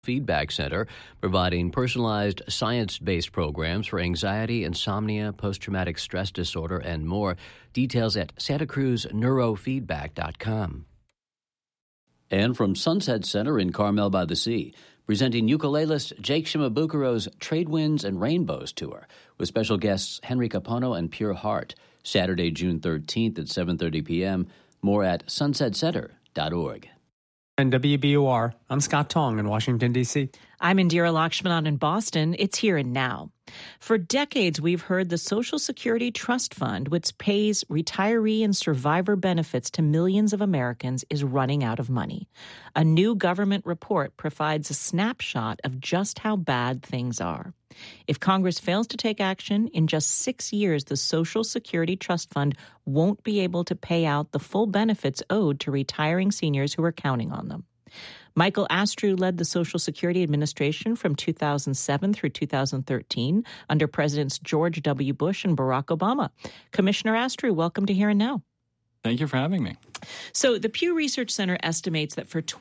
Feedback Center, providing personalized science-based programs for anxiety, insomnia, post-traumatic stress disorder, and more. Details at santacruzneurofeedback.com. And from Sunset Center in Carmel by the Sea, presenting ukulelist Jake Shimabukuro's Trade Winds and Rainbows Tour with special guests Henry Capono and Pure Heart, Saturday, June 13th at 7:30 p.m. More at sunsetcenter.org. And WBUR, I'm Scott Tong in Washington, D.C. I'm Indira Lakshmanan in Boston. It's Here and Now. For decades, we've heard the Social Security Trust Fund, which pays retiree and survivor benefits to millions of Americans, is running out of money. A new government report provides a snapshot of just how bad things are. If Congress fails to take action, in just 6 years, the Social Security Trust Fund won't be able to pay out the full benefits owed to retiring seniors who are counting on them. Michael Astrue led the Social Security Administration from 2007 through 2013 under Presidents George W. Bush and Barack Obama. Commissioner Astrue, welcome to Here and Now. Thank you for having me. So the Pew Research Center estimates that for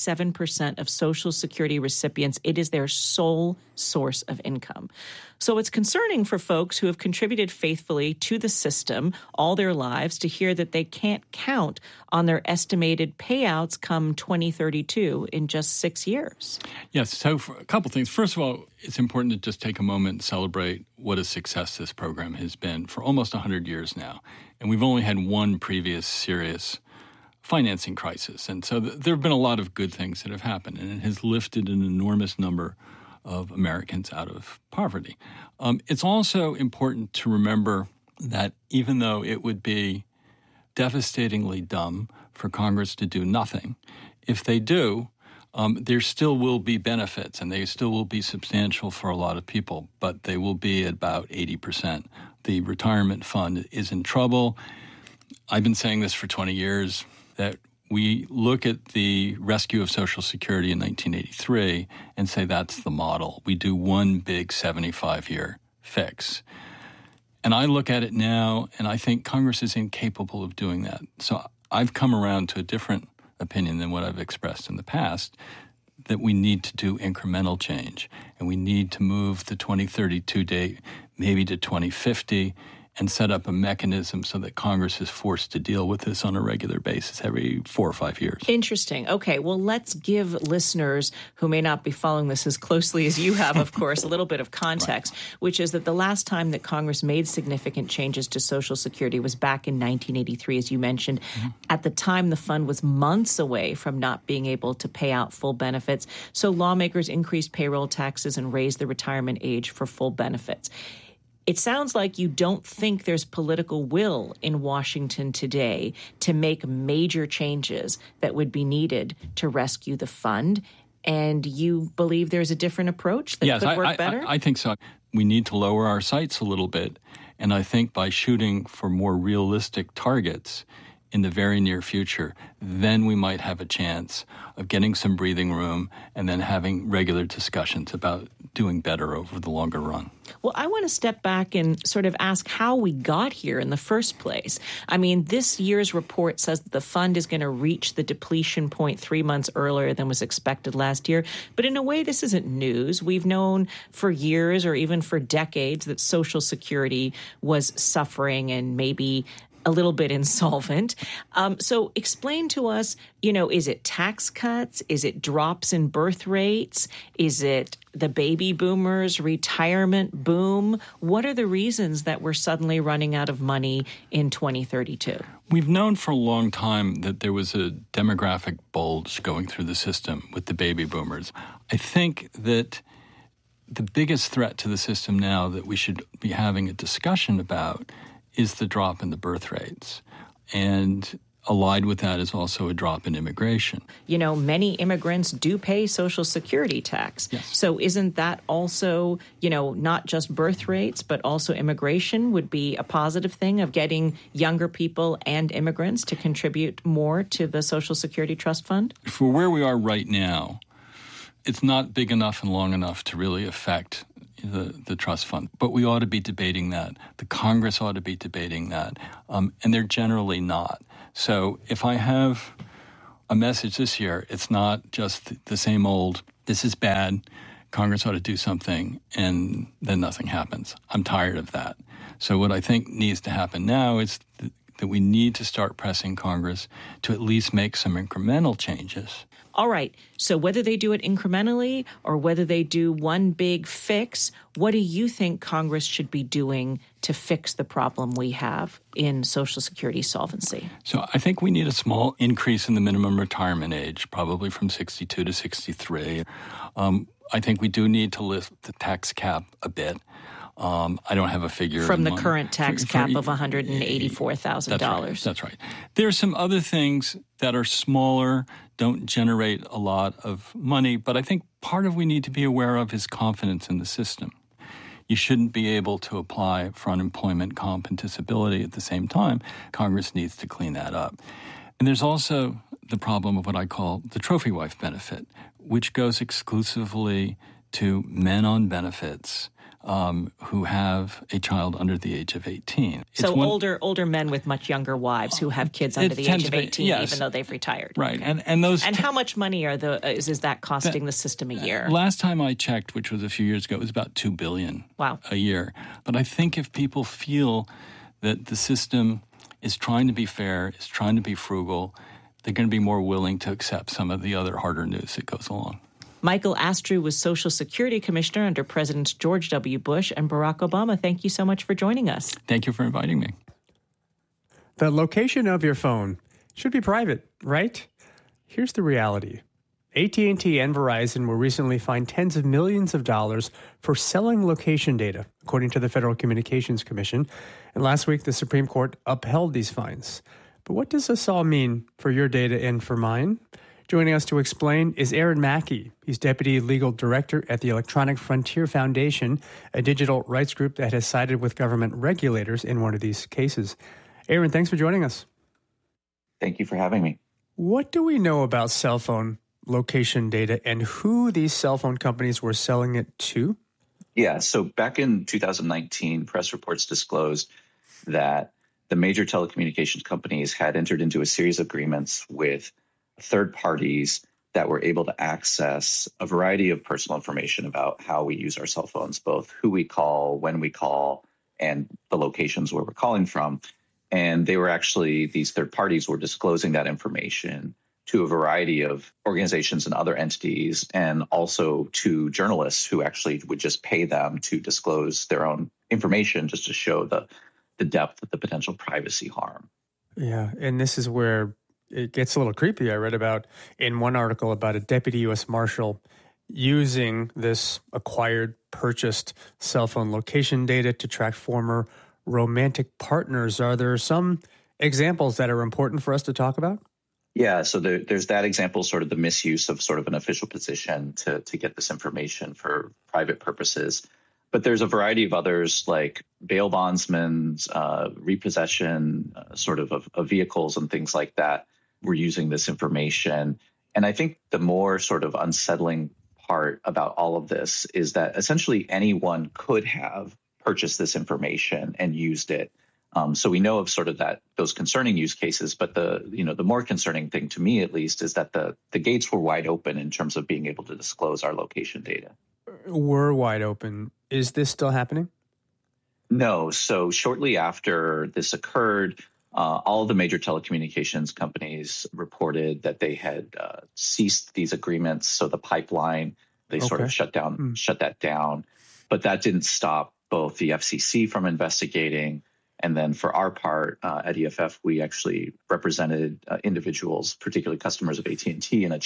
27% of Social Security recipients, it is their sole source of income. So it's concerning for folks who have contributed faithfully to the system all their lives to hear that they can't count on their estimated payouts come 2032 in just 6 years. Yes, so for a couple things. First of all, it's important to just take a moment and celebrate what a success this program has been for almost 100 years now. And we've only had one previous serious financing crisis. And so there have been a lot of good things that have happened, and it has lifted an enormous number of Americans out of poverty. It's also important to remember that even though it would be devastatingly dumb for Congress to do nothing, if they do, there still will be benefits, and they still will be substantial for a lot of people, but they will be at about 80%. The retirement fund is in trouble. I've been saying this for 20 years, that we look at the rescue of Social Security in 1983 and say that's the model. We do one big 75-year fix. And I look at it now, and I think Congress is incapable of doing that. So I've come around to a different opinion than what I've expressed in the past, that we need to do incremental change, and we need to move the 2032 date maybe to 2050 and set up a mechanism so that Congress is forced to deal with this on a regular basis every 4 or 5 years. Interesting. Okay, well, let's give listeners who may not be following this as closely as you have, of course, a little bit of context, right, which is that the last time that Congress made significant changes to Social Security was back in 1983, as you mentioned. Mm-hmm. At the time, the fund was months away from not being able to pay out full benefits, so lawmakers increased payroll taxes and raised the retirement age for full benefits. It sounds like you don't think there's political will in Washington today to make major changes that would be needed to rescue the fund, and you believe there's a different approach that could work better? I think so. We need to lower our sights a little bit, and I think by shooting for more realistic targets in the very near future, then we might have a chance of getting some breathing room and then having regular discussions about doing better over the longer run. Well, I want to step back and sort of ask how we got here in the first place. I mean, this year's report says that the fund is going to reach the depletion point 3 months earlier than was expected last year. But in a way, this isn't news. We've known for years or even for decades that Social Security was suffering and maybe a little bit insolvent. So explain to us, is it tax cuts? Is it drops in birth rates? Is it the baby boomers' retirement boom? What are the reasons that we're suddenly running out of money in 2032? We've known for a long time that there was a demographic bulge going through the system with the baby boomers. I think that the biggest threat to the system now that we should be having a discussion about is the drop in the birth rates. And allied with that is also a drop in immigration. Many immigrants do pay Social Security tax. Yes. So isn't that also, not just birth rates, but also immigration would be a positive thing of getting younger people and immigrants to contribute more to the Social Security Trust Fund? For where we are right now, it's not big enough and long enough to really affect the trust fund. But we ought to be debating that. The Congress ought to be debating that. And they're generally not. So if I have a message this year, it's not just the same old this is bad, Congress ought to do something, and then nothing happens. I'm tired of that. So what I think needs to happen now is that we need to start pressing Congress to at least make some incremental changes. All right. So whether they do it incrementally or whether they do one big fix, what do you think Congress should be doing to fix the problem we have in Social Security solvency? So I think we need a small increase in the minimum retirement age, probably from 62 to 63. I think we do need to lift the tax cap a bit. I don't have a figure. From the current tax cap of $184,000. That's right. There are some other things that are smaller, don't generate a lot of money, but I think part of we need to be aware of is confidence in the system. You shouldn't be able to apply for unemployment, comp, and disability at the same time. Congress needs to clean that up. And there's also the problem of what I call the trophy wife benefit, which goes exclusively to men on benefits who have a child under the age of 18. So older men with much younger wives who have kids under the age of 18, yes. Even though they've retired. Right. Okay. And those. And how much money is that costing the system a year? Last time I checked, which was a few years ago, it was about $2 billion a year. But I think if people feel that the system is trying to be fair, is trying to be frugal, they're going to be more willing to accept some of the other harder news that goes along. Michael Astrue was Social Security Commissioner under Presidents George W. Bush and Barack Obama. Thank you so much for joining us. Thank you for inviting me. The location of your phone should be private, right? Here's the reality. AT&T and Verizon were recently fined tens of millions of dollars for selling location data, according to the Federal Communications Commission. And last week, the Supreme Court upheld these fines. But what does this all mean for your data and for mine? Joining us to explain is Aaron Mackey. He's Deputy Legal Director at the Electronic Frontier Foundation, a digital rights group that has sided with government regulators in one of these cases. Aaron, thanks for joining us. Thank you for having me. What do we know about cell phone location data and who these cell phone companies were selling it to? Yeah, so back in 2019, press reports disclosed that the major telecommunications companies had entered into a series of agreements with third parties that were able to access a variety of personal information about how we use our cell phones, both who we call, when we call, and the locations where we're calling from. And these third parties were disclosing that information to a variety of organizations and other entities, and also to journalists who actually would just pay them to disclose their own information just to show the depth of the potential privacy harm. Yeah, and this is where it gets a little creepy. I read about in one article about a deputy U.S. Marshal using this purchased cell phone location data to track former romantic partners. Are there some examples that are important for us to talk about? Yeah, so there's that example, sort of the misuse of sort of an official position to get this information for private purposes. But there's a variety of others, like bail bondsmen, repossession of vehicles and things like that. We're using this information. And I think the more sort of unsettling part about all of this is that essentially anyone could have purchased this information and used it. So we know of sort of those concerning use cases, but the more concerning thing to me, at least, is that the gates were wide open in terms of being able to disclose our location data. Were wide open. Is this still happening? No. So shortly after this occurred, all of the major telecommunications companies reported that they had ceased these agreements. So the pipeline, they sort of shut that down. But that didn't stop both the FCC from investigating. And then for our part at EFF, we actually represented individuals, particularly customers of AT&T, in a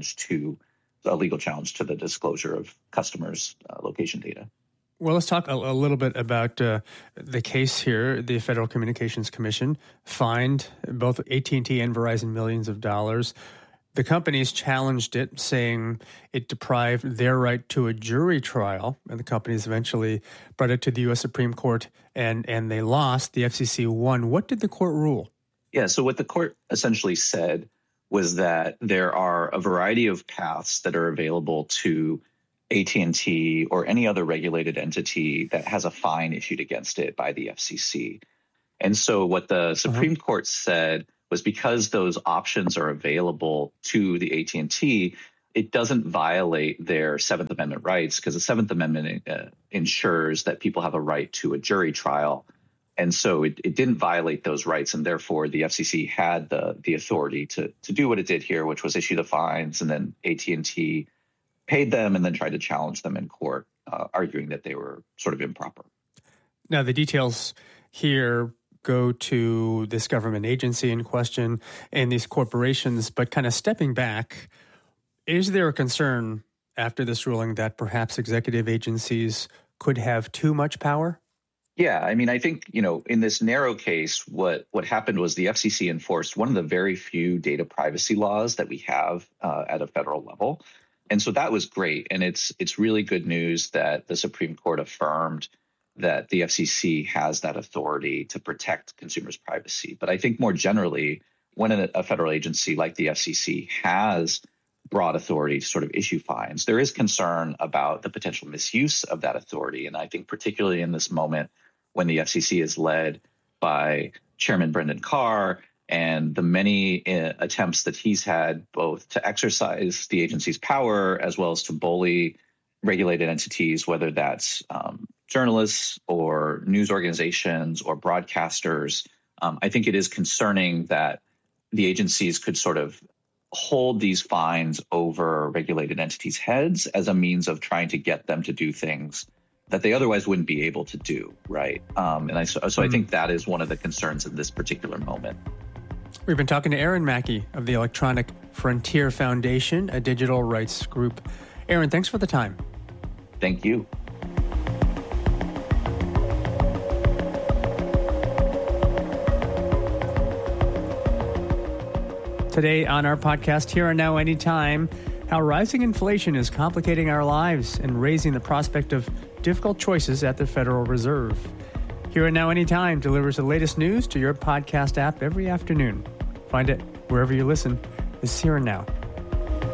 legal challenge to the disclosure of customers' location data. Well, let's talk a little bit about the case here. The Federal Communications Commission fined both AT&T and Verizon millions of dollars. The companies challenged it, saying it deprived their right to a jury trial, and the companies eventually brought it to the U.S. Supreme Court, and they lost. The FCC won. What did the court rule? Yeah, so what the court essentially said was that there are a variety of paths that are available to AT&T or any other regulated entity that has a fine issued against it by the FCC. And so what the Supreme Court said was because those options are available to the AT&T, it doesn't violate their Seventh Amendment rights, because the Seventh Amendment ensures that people have a right to a jury trial. And so it didn't violate those rights. And therefore, the FCC had the authority to do what it did here, which was issue the fines. And then AT&T paid them and then tried to challenge them in court, arguing that they were sort of improper. Now, the details here go to this government agency in question and these corporations, but kind of stepping back, is there a concern after this ruling that perhaps executive agencies could have too much power? Yeah, I mean, I think, in this narrow case, what happened was the FCC enforced one of the very few data privacy laws that we have at a federal level. And so that was great. And it's really good news that the Supreme Court affirmed that the FCC has that authority to protect consumers' privacy. But I think more generally, when a federal agency like the FCC has broad authority to sort of issue fines, there is concern about the potential misuse of that authority. And I think particularly in this moment when the FCC is led by Chairman Brendan Carr and the many attempts that he's had both to exercise the agency's power as well as to bully regulated entities, whether that's journalists or news organizations or broadcasters, I think it is concerning that the agencies could sort of hold these fines over regulated entities' heads as a means of trying to get them to do things that they otherwise wouldn't be able to do, right? I think that is one of the concerns in this particular moment. We've been talking to Aaron Mackey of the Electronic Frontier Foundation, a digital rights group. Aaron, thanks for the time. Thank you. Today on our podcast, Here and Now Anytime, how rising inflation is complicating our lives and raising the prospect of difficult choices at the Federal Reserve. Here and Now Anytime delivers the latest news to your podcast app every afternoon. Find it wherever you listen. This is Here and Now.